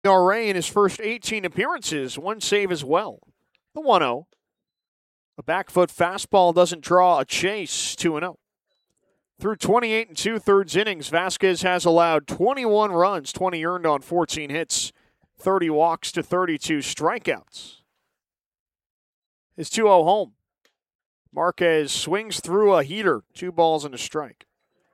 ERA in his first 18 appearances, one save as well. The 1-0. A back foot fastball doesn't draw a chase, 2-0. Through 28 and 2/3 innings, Vasquez has allowed 21 runs, 20 earned on 14 hits, 30 walks to 32 strikeouts. His 2-0 home. Marquez swings through a heater, 2 balls and a strike.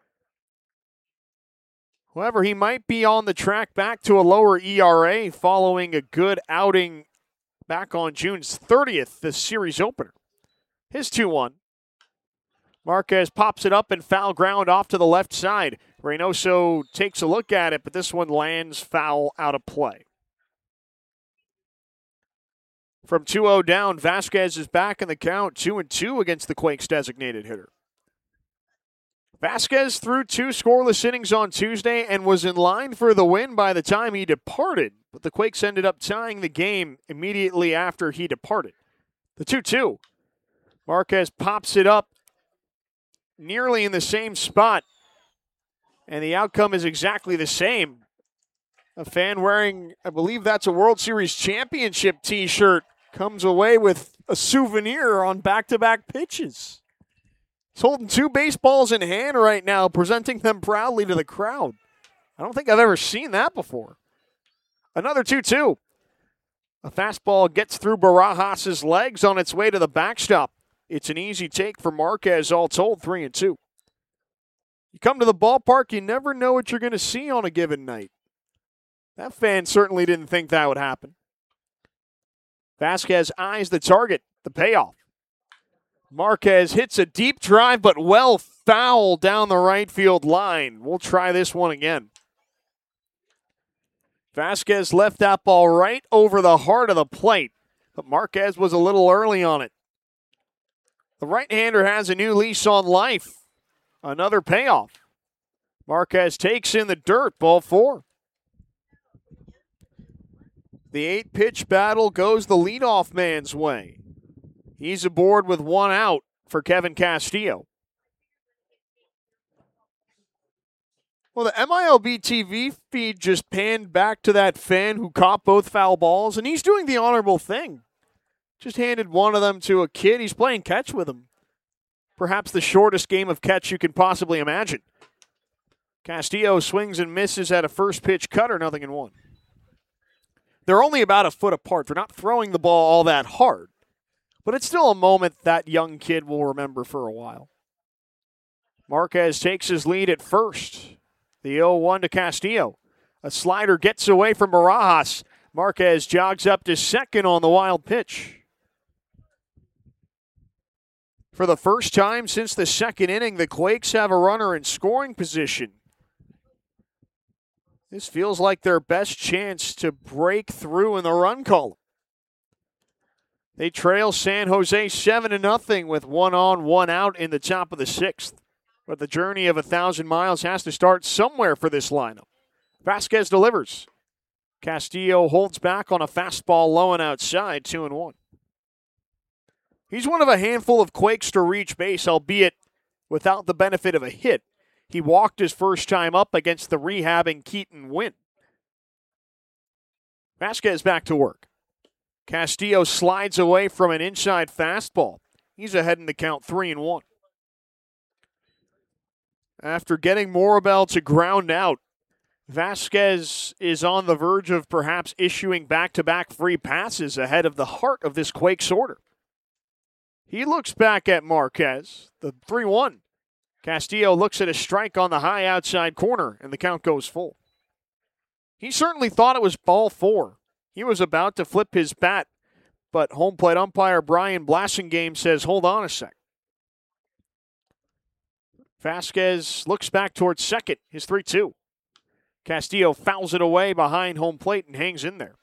However, he might be on the track back to a lower ERA following a good outing back on June 30th, the series opener. His 2-1. Marquez pops it up and foul ground off to the left side. Reynoso takes a look at it, but this one lands foul out of play. From 2-0 down, Vasquez is back in the count, 2-2 against the Quakes' designated hitter. Vasquez threw 2 scoreless innings on Tuesday and was in line for the win by the time he departed, but the Quakes ended up tying the game immediately after he departed. The 2-2. Marquez pops it up nearly in the same spot, and the outcome is exactly the same. A fan wearing, I believe that's a World Series championship t-shirt, comes away with a souvenir on back-to-back pitches. He's holding 2 baseballs in hand right now, presenting them proudly to the crowd. I don't think I've ever seen that before. Another 2-2. A fastball gets through Barajas' legs on its way to the backstop. It's an easy take for Marquez, all told, 3-2. You come to the ballpark, you never know what you're going to see on a given night. That fan certainly didn't think that would happen. Vasquez eyes the target, the payoff. Marquez hits a deep drive, but well foul down the right field line. We'll try this one again. Vasquez left that ball right over the heart of the plate, but Marquez was a little early on it. The right-hander has a new lease on life. Another payoff. Marquez takes in the dirt, ball 4. The 8-pitch battle goes the leadoff man's way. He's aboard with 1 out for Kevin Castillo. Well, the MILB TV feed just panned back to that fan who caught both foul balls, and he's doing the honorable thing. Just handed one of them to a kid. He's playing catch with him. Perhaps the shortest game of catch you can possibly imagine. Castillo swings and misses at a first pitch cutter, 0-1. They're only about a foot apart. They're not throwing the ball all that hard. But it's still a moment that young kid will remember for a while. Marquez takes his lead at first. The 0-1 to Castillo. A slider gets away from Barajas. Marquez jogs up to second on the wild pitch. For the first time since the second inning, the Quakes have a runner in scoring position. This feels like their best chance to break through in the run column. They trail San Jose 7-0 with 1 on, 1 out in the top of the 6th. But the journey of 1,000 miles has to start somewhere for this lineup. Vasquez delivers. Castillo holds back on a fastball low and outside, 2-1. He's one of a handful of Quakes to reach base, albeit without the benefit of a hit. He walked his first time up against the rehabbing Keaton Wynn. Vasquez back to work. Castillo slides away from an inside fastball. He's ahead in the count, 3-1. After getting Morabel to ground out, Vasquez is on the verge of perhaps issuing back-to-back free passes ahead of the heart of this Quakes order. He looks back at Marquez, the 3-1. Castillo looks at a strike on the high outside corner, and the count goes full. He certainly thought it was ball 4. He was about to flip his bat, but home plate umpire Brian Blasingame says, hold on a sec. Vasquez looks back towards second, his 3-2. Castillo fouls it away behind home plate and hangs in there.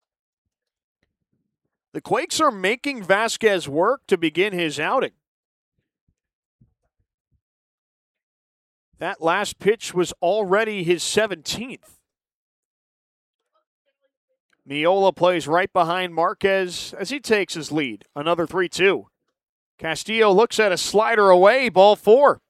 The Quakes are making Vasquez work to begin his outing. That last pitch was already his 17th. Miola plays right behind Marquez as he takes his lead. Another 3-2. Castillo looks at a slider away, ball 4.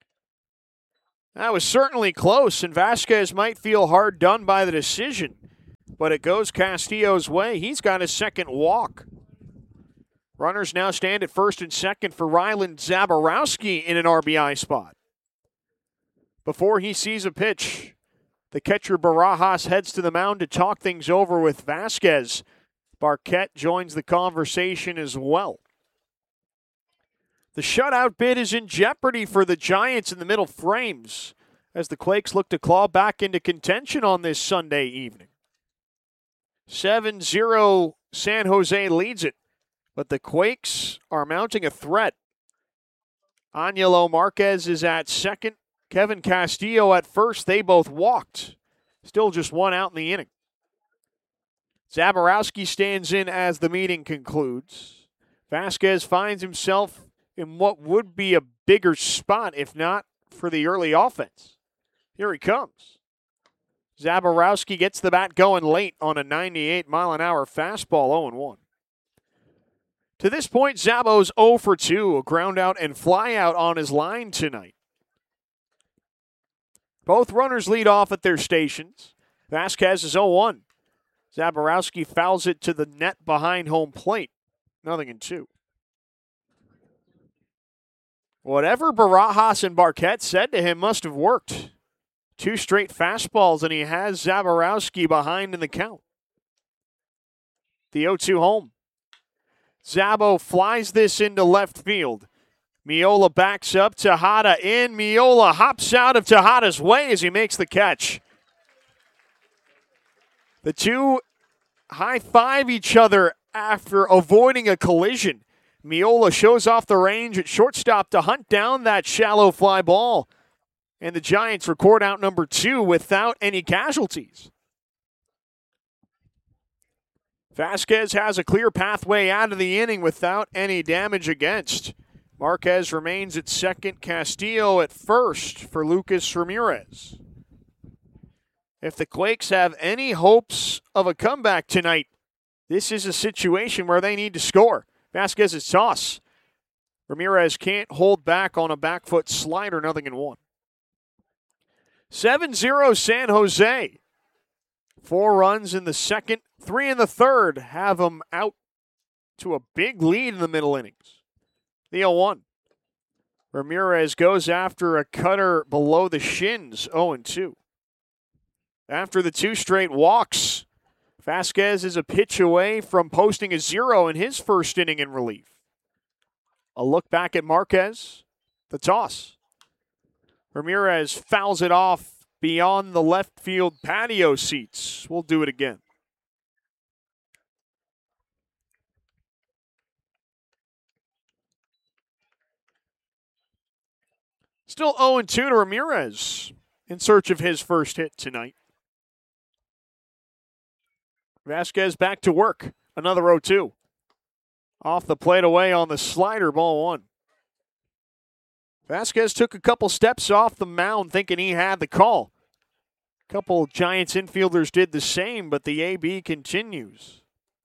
That was certainly close, and Vasquez might feel hard done by the decision. but it goes Castillo's way. He's got his second walk. Runners now stand at first and second for Ryland Zaborowski in an RBI spot. Before he sees a pitch, the catcher Barajas heads to the mound to talk things over with Vasquez. Barquette joins the conversation as well. The shutout bid is in jeopardy for the Giants in the middle frames as the Quakes look to claw back into contention on this Sunday evening. 7-0 San Jose leads it, but the Quakes are mounting a threat. Angelo Marquez is at second, Kevin Castillo at first. They both walked. Still just one out in the inning. Zaborowski stands in as the meeting concludes. Vasquez finds himself in what would be a bigger spot, if not for the early offense. Here he comes. Zaborowski gets the bat going late on a 98-mile-an-hour fastball, 0-1. To this point, Zabo's 0 for 2, a ground out and fly out on his line tonight. Both runners lead off at their stations. Vasquez is 0-1. Zaborowski fouls it to the net behind home plate. 0-2. Whatever Barajas and Barquette said to him must have worked. 2 straight fastballs, and he has Zaborowski behind in the count. The 0-2 home. Zabo flies this into left field. Miola backs up, Tejada in. Miola hops out of Tejada's way as he makes the catch. The two high-five each other after avoiding a collision. Miola shows off the range at shortstop to hunt down that shallow fly ball. And the Giants record out number 2 without any casualties. Vasquez has a clear pathway out of the inning without any damage against. Marquez remains at second, Castillo at first for Lucas Ramirez. If the Quakes have any hopes of a comeback tonight, this is a situation where they need to score. Vasquez's toss. Ramirez can't hold back on a back foot slider, 0-1. 7-0 San Jose. 4 runs in the second, 3 in the third have them out to a big lead in the middle innings. The 0-1. Ramirez goes after a cutter below the shins, 0-2. After the 2 straight walks, Vasquez is a pitch away from posting a 0 in his first inning in relief. A look back at Marquez. The toss. Ramirez fouls it off beyond the left field patio seats. We'll do it again. Still 0-2 to Ramirez in search of his first hit tonight. Vasquez back to work. Another 0-2. Off the plate away on the slider, ball 1. Vasquez took a couple steps off the mound thinking he had the call. A couple Giants infielders did the same, but the AB continues.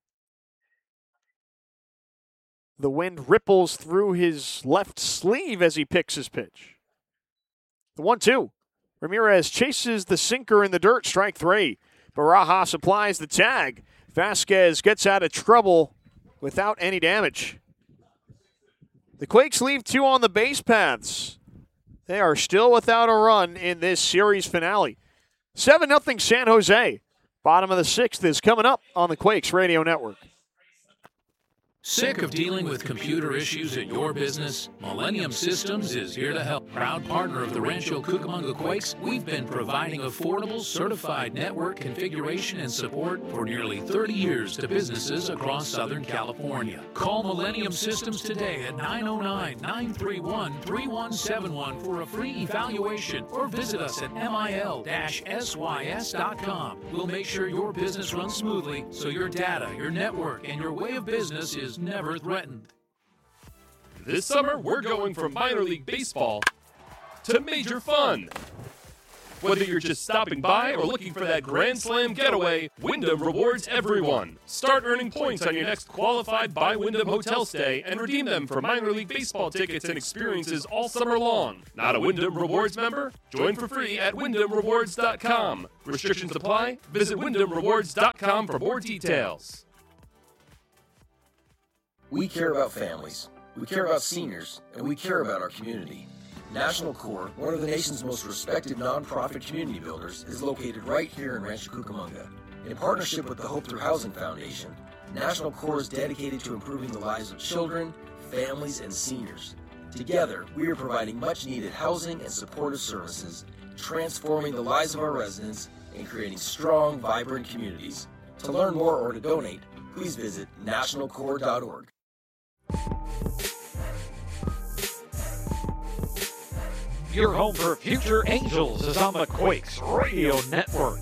The wind ripples through his left sleeve as he picks his pitch. The 1-2. Ramirez chases the sinker in the dirt, strike 3. Barajas applies the tag. Vasquez gets out of trouble without any damage. The Quakes leave 2 on the base paths. They are still without a run in this series finale. 7-0 San Jose. Bottom of the 6th is coming up on the Quakes Radio Network. Sick of dealing with computer issues at your business? Millennium Systems is here to help. Proud partner of the Rancho Cucamonga Quakes, we've been providing affordable, certified network configuration and support for nearly 30 years to businesses across Southern California. Call Millennium Systems today at 909-931-3171 for a free evaluation or visit us at mil-sys.com. We'll make sure your business runs smoothly so your data, your network, and your way of business is never threatened. This summer, we're going from minor league baseball to major fun. Whether you're just stopping by or looking for that Grand Slam getaway, Wyndham rewards everyone. Start earning points on your next qualified by Wyndham hotel stay and redeem them for minor league baseball tickets and experiences all summer long. Not a Wyndham Rewards member? Join for free at WyndhamRewards.com. Restrictions apply. Visit WyndhamRewards.com for more details. We care about families, we care about seniors, and we care about our community. National Corps, one of the nation's most respected nonprofit community builders, is located right here in Rancho Cucamonga. In partnership with the Hope Through Housing Foundation, National Corps is dedicated to improving the lives of children, families, and seniors. Together, we are providing much-needed housing and supportive services, transforming the lives of our residents, and creating strong, vibrant communities. To learn more or to donate, please visit nationalcorps.org. Your home for future Angels is on the Quakes Radio Network.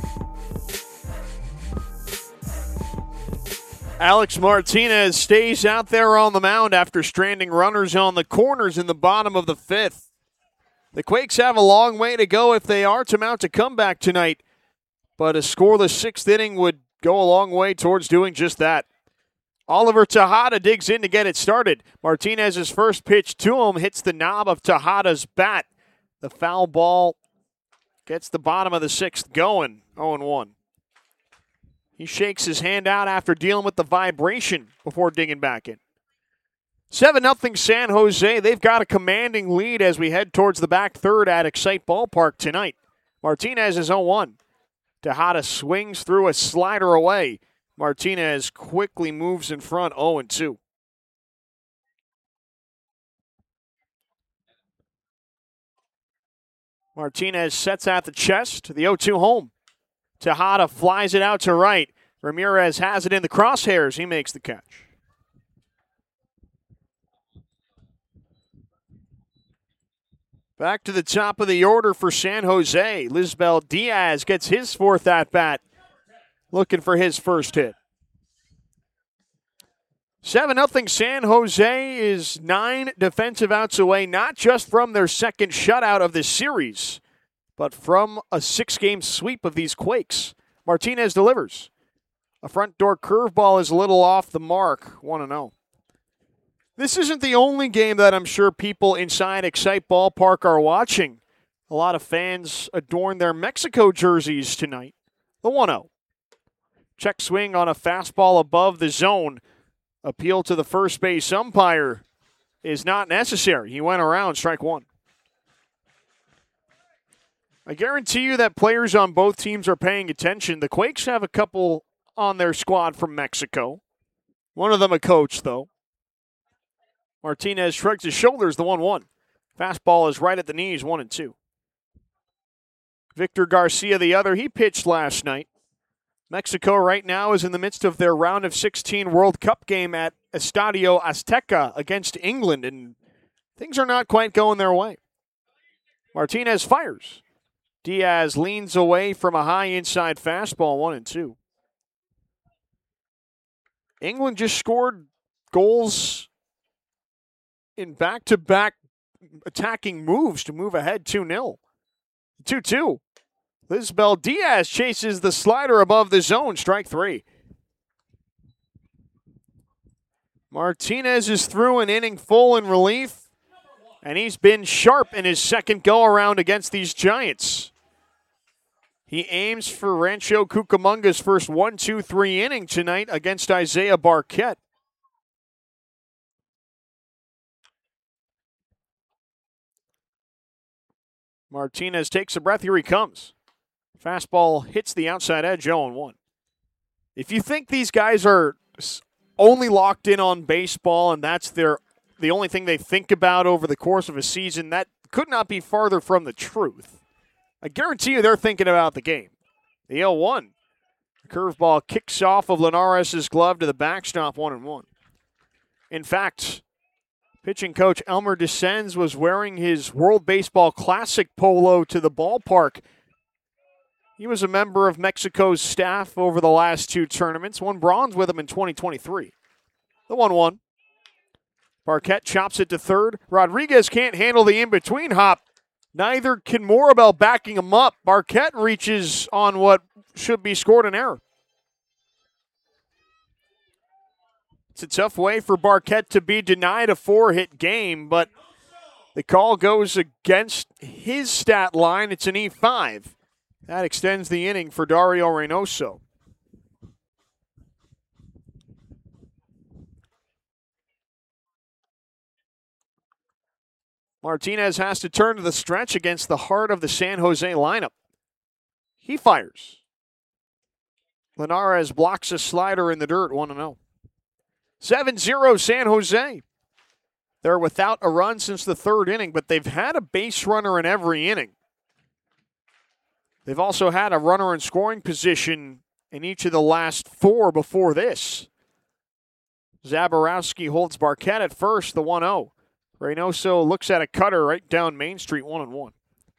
Alex Martinez stays out there on the mound after stranding runners on the corners in the bottom of the fifth. The Quakes have a long way to go if they are to mount a comeback tonight, but a scoreless sixth inning would go a long way towards doing just that. Oliver Tejada digs in to get it started. Martinez's first pitch to him hits the knob of Tejada's bat. The foul ball gets the bottom of the sixth going, 0-1. He shakes his hand out after dealing with the vibration before digging back in. 7-0 San Jose. They've got a commanding lead as we head towards the back third at Excite Ballpark tonight. Martinez is 0-1. Tejada swings through a slider away. Martinez quickly moves in front, 0-2. Martinez sets at the chest, the 0-2 home. Tejada flies it out to right. Ramirez has it in the crosshairs. He makes the catch. Back to the top of the order for San Jose. Lisbel Diaz gets his fourth at-bat, looking for his first hit. 7-0 San Jose is 9 defensive outs away, not just from their second shutout of this series, but from a 6-game sweep of these Quakes. Martinez delivers. A front door curveball is a little off the mark, 1-0. This isn't the only game that I'm sure people inside Excite Ballpark are watching. A lot of fans adorn their Mexico jerseys tonight. The 1-0. Check swing on a fastball above the zone. Appeal to the first base umpire is not necessary. He went around, strike one. I guarantee you that players on both teams are paying attention. The Quakes have a couple on their squad from Mexico. One of them a coach, though. Martinez shrugs his shoulders, the 1-1. Fastball is right at the knees, 1-2. Victor Garcia, the other, he pitched last night. Mexico right now is in the midst of their round of 16 World Cup game at Estadio Azteca against England, and things are not quite going their way. Martinez fires. Diaz leans away from a high inside fastball, 1-2. England just scored goals in back-to-back attacking moves to move ahead 2-0. 2-2. Lisbel Diaz chases the slider above the zone, strike three. Martinez is through an inning full in relief, and he's been sharp in his second go-around against these Giants. He aims for Rancho Cucamonga's first 1-2-3 inning tonight against Isaiah Barquette. Martinez takes a breath. Here he comes. Fastball hits the outside edge, 0-1. If you think these guys are only locked in on baseball and that's the only thing they think about over the course of a season, that could not be farther from the truth. I guarantee you they're thinking about the game. The 0-1. The curveball kicks off of Linares' glove to the backstop, 1-1. In fact, pitching coach Elmer Descens was wearing his World Baseball Classic polo to the ballpark. He was a member of Mexico's staff over the last two tournaments, won bronze with them in 2023. The 1-1. Barquette chops it to third. Rodriguez can't handle the in-between hop. Neither can Morabel backing him up. Barquette reaches on what should be scored an error. It's a tough way for Barquette to be denied a 4-hit game, but the call goes against his stat line. It's an E5. That extends the inning for Dario Reynoso. Martinez has to turn to the stretch against the heart of the San Jose lineup. He fires. Linares blocks a slider in the dirt, 1-0. 7-0 San Jose. They're without a run since the third inning, but they've had a base runner in every inning. They've also had a runner in scoring position in each of the last 4 before this. Zaborowski holds Barquette at first, the 1-0. Reynoso looks at a cutter right down Main Street, 1-1.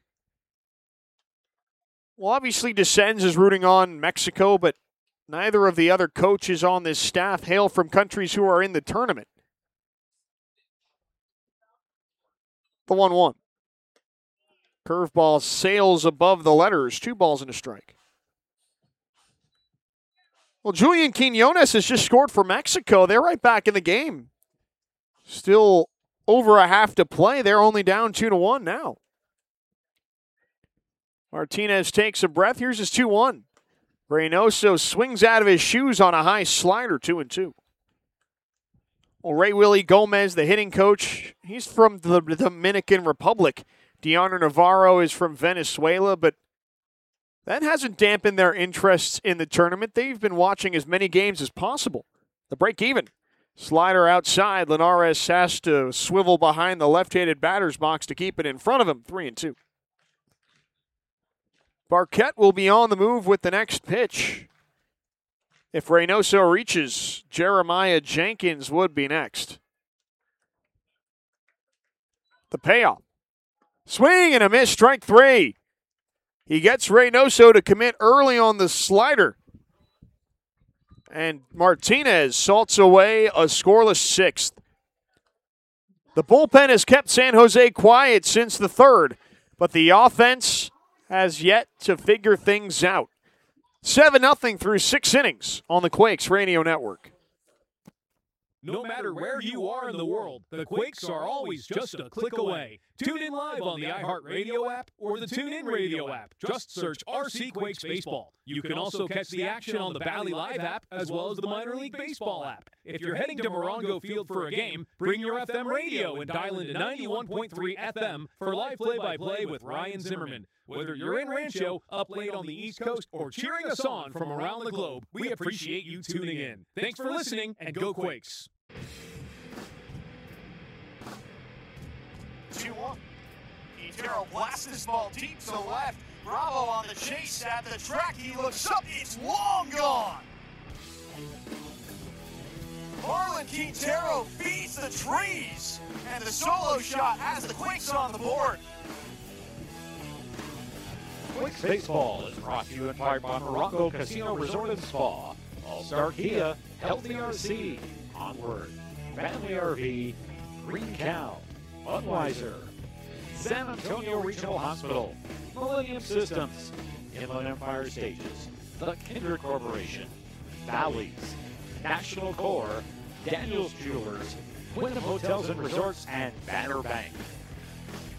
Well, obviously Descends is rooting on Mexico, but neither of the other coaches on this staff hail from countries who are in the tournament. The 1-1. Curveball sails above the letters. 2 balls and a strike. Well, Julian Quinones has just scored for Mexico. They're right back in the game. Still over a half to play. They're only down 2-1 now. Martinez takes a breath. Here's his 2-1. Reynoso swings out of his shoes on a high slider, 2-2. Well, Ray Willie Gomez, the hitting coach, he's from the Dominican Republic. Deoner Navarro is from Venezuela, but that hasn't dampened their interests in the tournament. They've been watching as many games as possible. The break even. Slider outside. Linares has to swivel behind the left-handed batter's box to keep it in front of him. 3-2. Barquette will be on the move with the next pitch. If Reynoso reaches, Jeremiah Jenkins would be next. The payoff. Swing and a miss, strike 3. He gets Reynoso to commit early on the slider. And Martinez salts away a scoreless 6th. The bullpen has kept San Jose quiet since the third, but the offense has yet to figure things out. 7-0 through 6 innings on the Quakes Radio Network. No matter where you are in the world, the Quakes are always just a click away. Tune in live on the iHeartRadio app or the TuneIn Radio app. Just search RC Quakes Baseball. You can also catch the action on the Bally Live app as well as the Minor League Baseball app. If you're heading to Morongo Field for a game, bring your FM radio and dial into 91.3 FM for live play-by-play with Ryan Zimmerman. Whether you're in Rancho, up late on the East Coast, or cheering us on from around the globe, we appreciate you tuning in. Thanks for listening, and go Quakes! 2-1. Quintero blasts this ball deep to left. Bravo on the chase at the track. He looks up. It's long gone. Marlon Quintero feeds the trees. And the solo shot has the Quakes on the board. Quakes Baseball is brought to you in part by Morocco Casino Resort and Spa, All-Star Kia, Healthy RC, Onward, Family RV, Green Cow, Budweiser, San Antonio Regional Hospital, Millennium Systems, Inland Empire Stages, The Kindred Corporation, Bally's, National Core, Daniels Jewelers, Wyndham Hotels and Resorts, and Banner Bank.